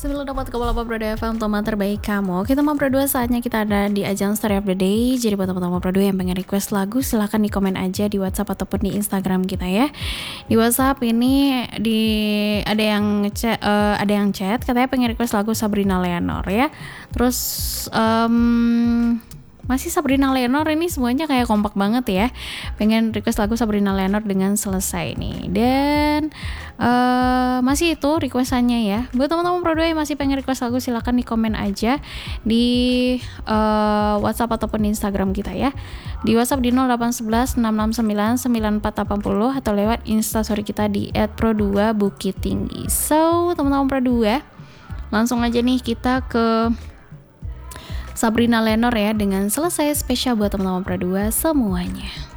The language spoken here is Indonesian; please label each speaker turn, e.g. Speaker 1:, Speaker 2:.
Speaker 1: 94,8 Pro 2 FM, teman terbaik kamu. Kita mau Pro 2, saatnya kita ada di ajang Story of the Day. Jadi buat teman-teman Pro 2 yang pengen request lagu, silahkan di komen aja di WhatsApp ataupun di Instagram kita ya. Di WhatsApp ini ada yang chat katanya pengen request lagu Sabrina Leonor ya. Terus masih Sabrina Leonor, ini semuanya kayak kompak banget ya. Pengen request lagu Sabrina Leonor dengan Selesai nih. Dan masih itu requestannya ya. Buat teman-teman Pro 2 yang masih pengen request lagu, silahkan di komen aja di WhatsApp ataupun di Instagram kita ya. Di WhatsApp di 0811 669 9480 atau lewat Instastory kita di @pro2bukittinggi. So, teman-teman Pro 2, langsung aja nih kita ke Sabrina Leonor ya dengan Selesai, spesial buat teman-teman Pro 2 semuanya.